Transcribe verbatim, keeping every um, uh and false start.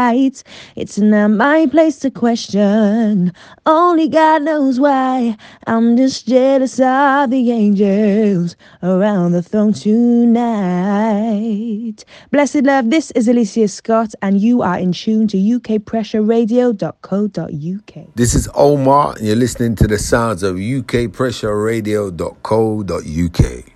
It's not my place to question. Only God knows why. I'm just jealous of the angels around the throne tonight. Blessed love, this is Alicia Scott, and you are in tune to U K pressure radio dot co dot U K. This is Omar, and you're listening to the sounds of U K pressure radio dot co dot U K.